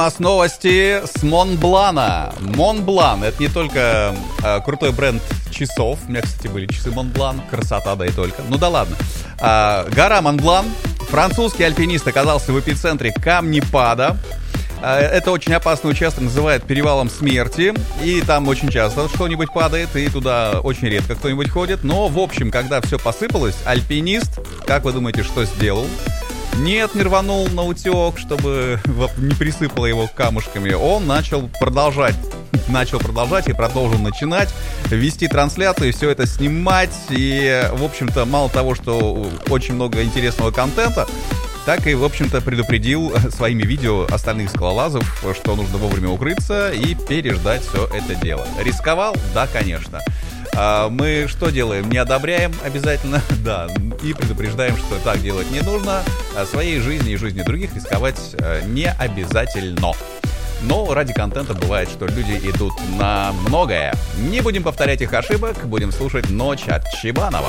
У нас новости с Монблана. Монблан — это не только крутой бренд часов. У меня, кстати, были часы Монблан. Красота, да и только. Ну да ладно. Гора Монблан. Французский альпинист оказался в эпицентре камнепада. Это очень опасный участок, называют перевалом смерти. И там очень часто что-нибудь падает, и туда очень редко кто-нибудь ходит. Но, в общем, когда все посыпалось, альпинист, как вы думаете, что сделал? Нет, не рванул на утек, чтобы не присыпало его камушками. Он начал продолжать и продолжил начинать вести трансляцию, все это снимать. И, в общем-то, мало того, что очень много интересного контента, так и, в общем-то, предупредил своими видео остальных скалолазов, что нужно вовремя укрыться и переждать все это дело. Рисковал? Да, конечно. Мы что делаем? Не одобряем обязательно, да, и предупреждаем, что так делать не нужно. Своей жизни и жизни других рисковать не обязательно. Но ради контента бывает, что люди идут на многое. Не будем повторять их ошибок, будем слушать «Ночь» от Чебанова.